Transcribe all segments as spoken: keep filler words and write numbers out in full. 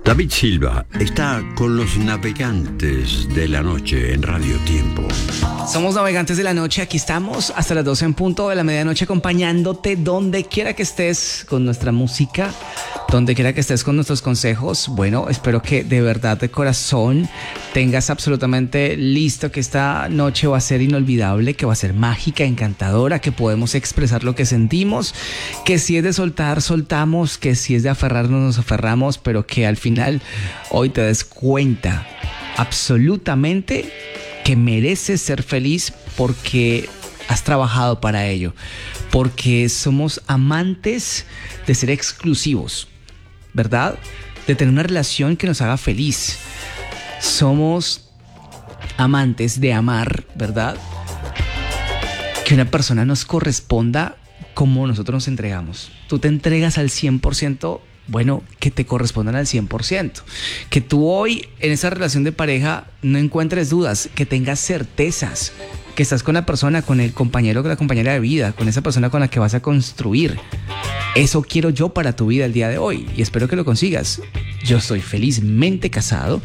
David Silva está con los navegantes de la noche en Radio Tiempo. Somos navegantes de la noche, aquí estamos hasta las doce en punto de la medianoche acompañándote donde quiera que estés con nuestra música, donde quiera que estés con nuestros consejos. Bueno, espero que de verdad de corazón tengas absolutamente listo que esta noche va a ser inolvidable, que va a ser mágica, encantadora, que podemos expresar lo que sentimos, que si es de soltar, soltamos, que si es de aferrarnos, nos aferramos, pero que al final hoy te des cuenta absolutamente que mereces ser feliz porque has trabajado para ello, porque somos amantes de ser exclusivos, ¿verdad? De tener una relación que nos haga feliz. Somos amantes de amar, ¿verdad? Que una persona nos corresponda como nosotros nos entregamos. Tú te entregas al cien por ciento, bueno, que te correspondan al cien por ciento. Que tú hoy en esa relación de pareja no encuentres dudas, que tengas certezas, que estás con la persona, con el compañero, con la compañera de vida, con esa persona con la que vas a construir. Eso quiero yo para tu vida el día de hoy y espero que lo consigas. Yo estoy felizmente casado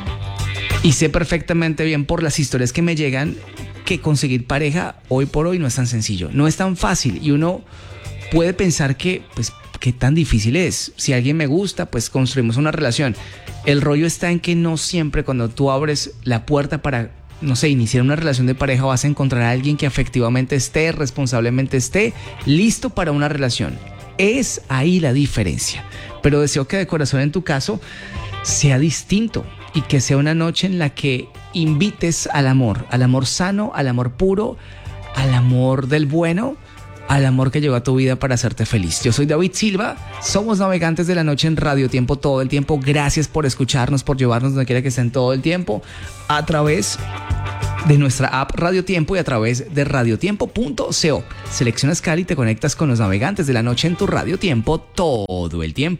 y sé perfectamente bien por las historias que me llegan que conseguir pareja hoy por hoy no es tan sencillo, no es tan fácil y uno puede pensar que, pues, qué tan difícil es. Si alguien me gusta, pues construimos una relación. El rollo está en que no siempre cuando tú abres la puerta para, no sé, iniciar una relación de pareja vas a encontrar a alguien que afectivamente esté, responsablemente esté, listo para una relación. Es ahí la diferencia. Pero deseo que de corazón en tu caso sea distinto y que sea una noche en la que invites al amor, al amor sano, al amor puro, al amor del bueno, al amor que llegó a tu vida para hacerte feliz. Yo soy David Silva, somos navegantes de la noche en Radio Tiempo todo el tiempo. Gracias por escucharnos, por llevarnos donde quiera que estén todo el tiempo, a través de nuestra app Radio Tiempo y a través de radiotiempo punto co. Seleccionas Cali y te conectas con los navegantes de la noche en tu Radio Tiempo todo el tiempo.